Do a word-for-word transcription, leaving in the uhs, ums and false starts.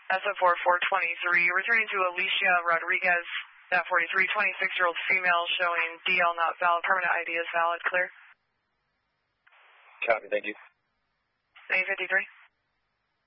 S O four four twenty-three, returning to Alicia Rodriguez, that forty-three, twenty-six-year-old female showing D L not valid, permanent I D is valid, clear. Copy, thank you. A fifty-three.